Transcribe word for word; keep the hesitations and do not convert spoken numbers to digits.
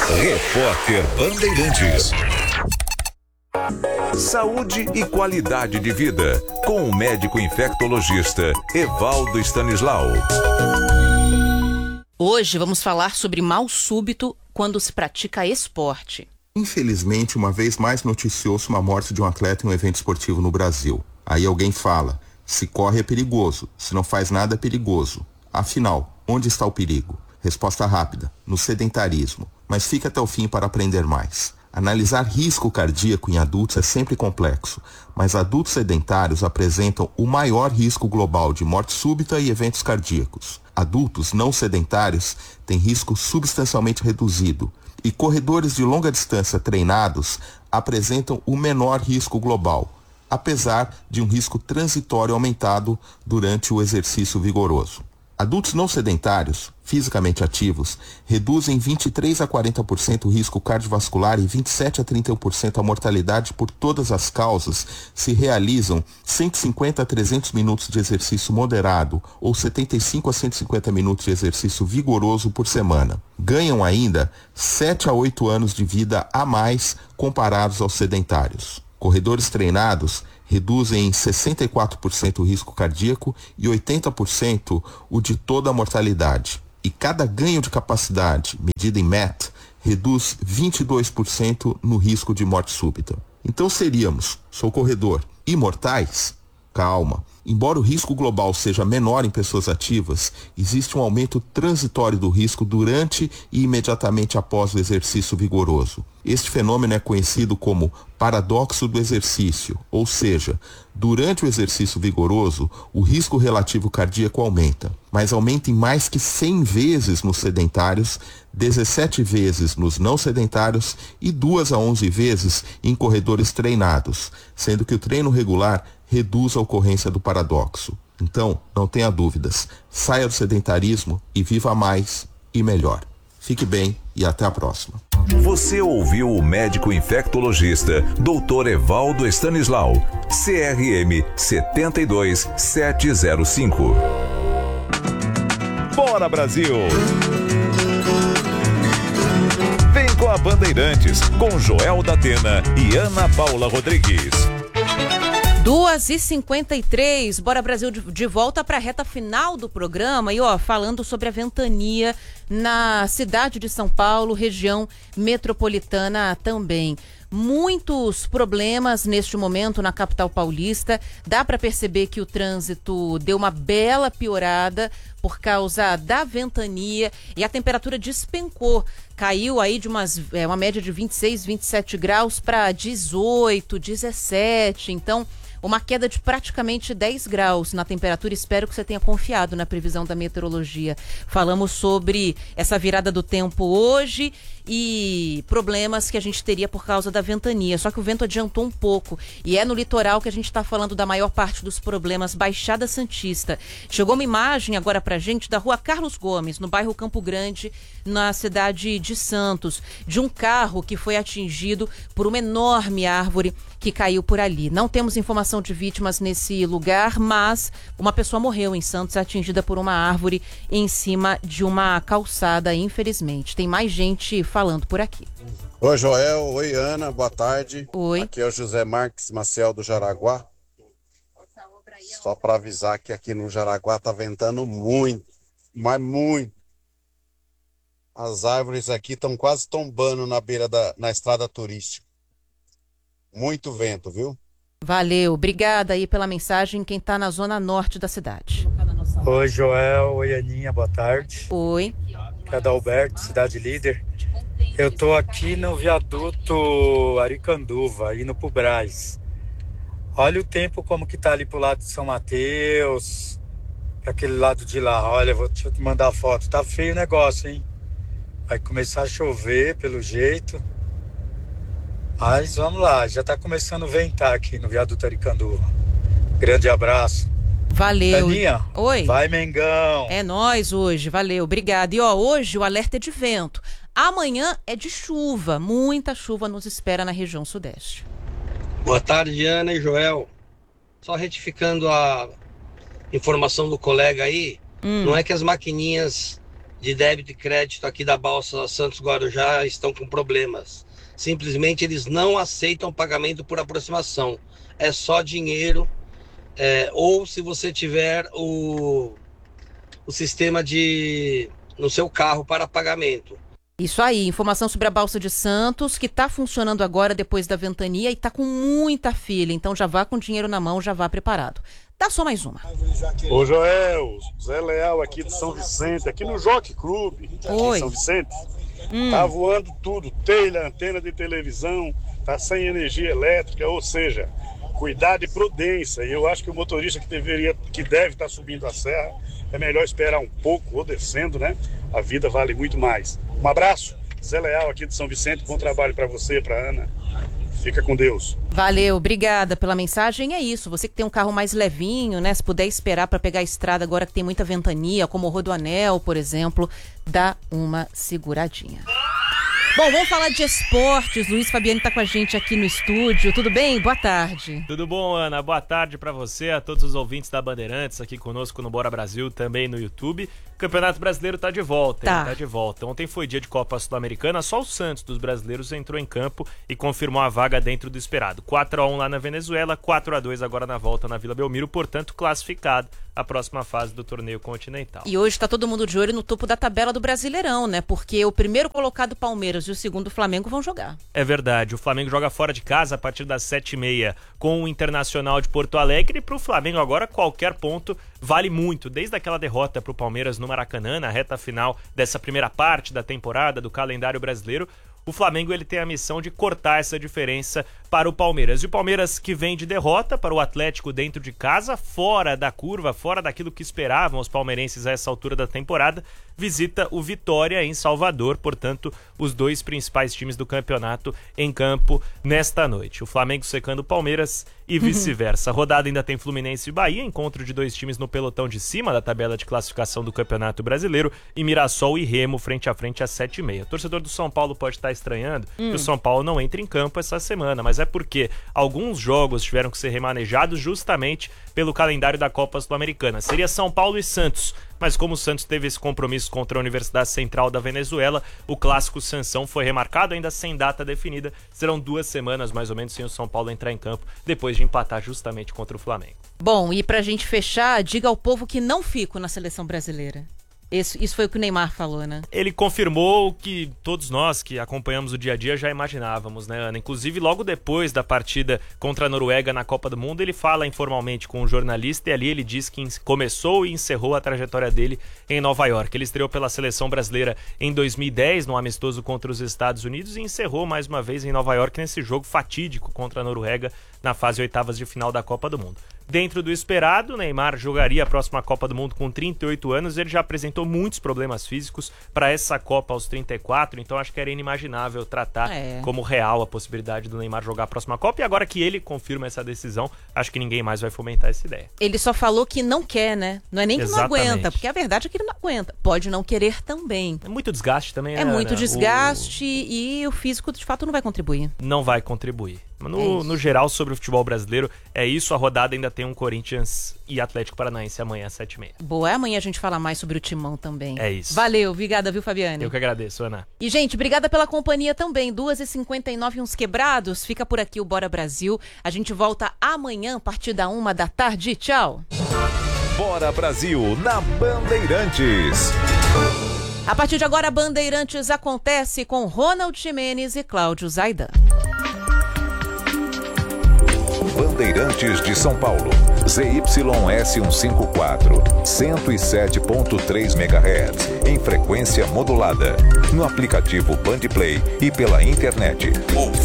Repórter Bandeirantes. Saúde e qualidade de vida, com o médico infectologista Evaldo Stanislau. Hoje vamos falar sobre mal súbito quando se pratica esporte. Infelizmente, uma vez mais noticiou-se uma morte de um atleta em um evento esportivo no Brasil. Aí alguém fala, se corre é perigoso, se não faz nada é perigoso. Afinal, onde está o perigo? Resposta rápida, no sedentarismo. Mas fica até o fim para aprender mais. Analisar risco cardíaco em adultos é sempre complexo, mas adultos sedentários apresentam o maior risco global de morte súbita e eventos cardíacos. Adultos não sedentários têm risco substancialmente reduzido, e corredores de longa distância treinados apresentam o menor risco global, apesar de um risco transitório aumentado durante o exercício vigoroso. Adultos não sedentários, fisicamente ativos, reduzem vinte e três a quarenta por cento o risco cardiovascular e vinte e sete a trinta e um por cento a mortalidade por todas as causas se realizam cento e cinquenta a trezentos minutos de exercício moderado ou setenta e cinco a cento e cinquenta minutos de exercício vigoroso por semana. Ganham ainda sete a oito anos de vida a mais comparados aos sedentários. Corredores treinados reduzem em sessenta e quatro por cento o risco cardíaco e oitenta por cento o de toda a mortalidade. E cada ganho de capacidade, medido em M A T, reduz vinte e dois por cento no risco de morte súbita. Então seríamos, sou corredor, imortais? Calma. Embora o risco global seja menor em pessoas ativas, existe um aumento transitório do risco durante e imediatamente após o exercício vigoroso. Este fenômeno é conhecido como paradoxo do exercício, ou seja, durante o exercício vigoroso, o risco relativo cardíaco aumenta, mas aumenta em mais que cem vezes nos sedentários, dezessete vezes nos não sedentários e duas a onze vezes em corredores treinados, sendo que o treino regular reduz a ocorrência do paradoxo. Então, não tenha dúvidas, saia do sedentarismo e viva mais e melhor. Fique bem e até a próxima. Você ouviu o médico infectologista doutor Evaldo Stanislau, C R M sete dois sete zero cinco. Bora, Brasil! Vem com a Bandeirantes, com Joel da Atena e Ana Paula Rodrigues. duas e cinquenta e três, Bora Brasil de, de volta para a reta final do programa e ó, falando sobre a ventania na cidade de São Paulo, região metropolitana também. Muitos problemas neste momento na capital paulista, dá para perceber que o trânsito deu uma bela piorada por causa da ventania e a temperatura despencou, caiu aí de umas, é, uma média de vinte e seis, vinte e sete graus para dezoito, dezessete, então uma queda de praticamente dez graus na temperatura. Espero que você tenha confiado na previsão da meteorologia. Falamos sobre essa virada do tempo hoje e problemas que a gente teria por causa da ventania. Só que o vento adiantou um pouco e é no litoral que a gente está falando da maior parte dos problemas. Baixada Santista. Chegou uma imagem agora pra gente da rua Carlos Gomes, no bairro Campo Grande, na cidade de Santos, de um carro que foi atingido por uma enorme árvore que caiu por ali. Não temos informação de vítimas nesse lugar, mas uma pessoa morreu em Santos atingida por uma árvore em cima de uma calçada, infelizmente. Tem mais gente falando por aqui. Oi, Joel. Oi, Ana. Boa tarde. Oi. Aqui é o José Marques Maciel do Jaraguá. Só para avisar que aqui no Jaraguá tá ventando muito, mas muito. As árvores aqui estão quase tombando na beira da na estrada turística. Muito vento, viu? Valeu, obrigada aí pela mensagem, quem tá na zona norte da cidade. Oi, Joel, oi, Aninha, boa tarde. Oi. Aqui é Adalberto, Cidade Líder. Eu tô aqui no viaduto Aricanduva, indo pro Brás. Olha o tempo como que tá ali pro lado de São Mateus, pra aquele lado de lá. Olha, vou te mandar a foto, tá feio o negócio, hein? Vai começar a chover, pelo jeito. Mas vamos lá, já tá começando a ventar aqui no viaduto Aricanduva. Grande abraço. Valeu. Aninha, oi. Vai, Mengão. É nóis hoje, valeu, obrigada. E ó, hoje o alerta é de vento. Amanhã é de chuva, muita chuva nos espera na região sudeste. Boa tarde, Ana e Joel. Só retificando a informação do colega aí, hum. não é que as maquininhas de débito e crédito aqui da Balsa Santos Guarujá estão com problemas. Simplesmente eles não aceitam pagamento por aproximação. É só dinheiro, é, ou se você tiver o, o sistema de no seu carro para pagamento. Isso aí, informação sobre a Balsa de Santos, que está funcionando agora depois da ventania e está com muita fila. Então já vá com dinheiro na mão, já vá preparado. Dá só mais uma. Ô Joel, Zé Leal aqui de São Vicente, aqui no Jockey Club, aqui Oi. em São Vicente. Hum. Tá voando tudo, telha, antena de televisão, tá sem energia elétrica, ou seja, cuidado e prudência. E eu acho que o motorista que deveria, que deve estar subindo a serra, é melhor esperar um pouco ou descendo, né? A vida vale muito mais. Um abraço, Zé Leal aqui de São Vicente, bom trabalho para você, para Ana. Fica com Deus. Valeu, obrigada pela mensagem. É isso, você que tem um carro mais levinho, né? Se puder esperar para pegar a estrada agora que tem muita ventania, como o Rodoanel, por exemplo, dá uma seguradinha. Bom, vamos falar de esportes. Luiz Fabiani está com a gente aqui no estúdio. Tudo bem? Boa tarde. Tudo bom, Ana? Boa tarde para você, a todos os ouvintes da Bandeirantes aqui conosco no Bora Brasil, também no YouTube. O Campeonato Brasileiro tá de volta, tá. hein? Tá de volta. Ontem foi dia de Copa Sul-Americana, só o Santos dos brasileiros entrou em campo e confirmou a vaga dentro do esperado. quatro a um lá na Venezuela, quatro a dois agora na volta na Vila Belmiro, portanto classificado a próxima fase do torneio continental. E hoje tá todo mundo de olho no topo da tabela do Brasileirão, né? Porque o primeiro colocado Palmeiras e o segundo Flamengo vão jogar. É verdade, o Flamengo joga fora de casa a partir das sete e meia com o Internacional de Porto Alegre, e pro Flamengo agora qualquer ponto vale muito, desde aquela derrota pro Palmeiras no Maracanã, na reta final dessa primeira parte da temporada do calendário brasileiro. O Flamengo ele tem a missão de cortar essa diferença para o Palmeiras. E o Palmeiras que vem de derrota para o Atlético dentro de casa, fora da curva, fora daquilo que esperavam os palmeirenses a essa altura da temporada, visita o Vitória em Salvador, portanto, os dois principais times do campeonato em campo nesta noite. O Flamengo secando o Palmeiras e vice-versa. A rodada ainda tem Fluminense e Bahia, encontro de dois times no pelotão de cima da tabela de classificação do Campeonato Brasileiro, e Mirassol e Remo frente a frente às sete e meia. O torcedor do São Paulo pode estar estranhando hum. que o São Paulo não entre em campo essa semana, mas é porque alguns jogos tiveram que ser remanejados justamente pelo calendário da Copa Sul-Americana. Seria São Paulo e Santos, mas como o Santos teve esse compromisso contra a Universidade Central da Venezuela, o clássico Sansão foi remarcado, ainda sem data definida. Serão duas semanas mais ou menos sem o São Paulo entrar em campo, depois de empatar justamente contra o Flamengo. Bom, e pra gente fechar, diga ao povo que não fico na seleção brasileira. Isso, isso foi o que o Neymar falou, né? Ele confirmou o que todos nós que acompanhamos o dia a dia já imaginávamos, né, Ana? Inclusive, logo depois da partida contra a Noruega na Copa do Mundo, ele fala informalmente com um jornalista e ali ele diz que começou e encerrou a trajetória dele em Nova York. Ele estreou pela seleção brasileira em dois mil e dez, no amistoso contra os Estados Unidos, e encerrou mais uma vez em Nova York nesse jogo fatídico contra a Noruega na fase oitavas de final da Copa do Mundo. Dentro do esperado, Neymar jogaria a próxima Copa do Mundo com trinta e oito anos. Ele já apresentou muitos problemas físicos para essa Copa aos trinta e quatro, então acho que era inimaginável tratar é. como real a possibilidade do Neymar jogar a próxima Copa. E agora que ele confirma essa decisão, acho que ninguém mais vai fomentar essa ideia. Ele só falou que não quer, né? Não é nem que Exatamente. não aguenta, porque a verdade é que ele não aguenta. Pode não querer também. É muito desgaste também, É né, muito Ana? desgaste o... e o físico, de fato, não vai contribuir. Não vai contribuir. No, é no geral, sobre o futebol brasileiro, é isso. A rodada ainda tem um Corinthians e Atlético Paranaense amanhã às sete e meia. Boa, amanhã a gente fala mais sobre o Timão também. É isso. Valeu, obrigada, viu, Fabiane? Eu que agradeço, Ana. E, gente, obrigada pela companhia também. duas e cinquenta e nove, uns quebrados. Fica por aqui o Bora Brasil. A gente volta amanhã, a partir da uma da tarde. Tchau. Bora Brasil, na Bandeirantes. A partir de agora, Bandeirantes acontece com Ronald Gimenez e Cláudio Zaidan. Bandeirantes de São Paulo, Z Y S cento e cinquenta e quatro, cento e sete ponto três megahertz, em frequência modulada, no aplicativo Bandplay e pela internet.